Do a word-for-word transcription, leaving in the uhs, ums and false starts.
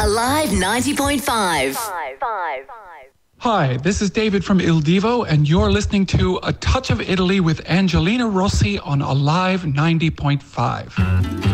Alive ninety point five. Hi, this is David from Il Divo, and you're listening to A Touch of Italy with Angelina Rossi on Alive ninety point five.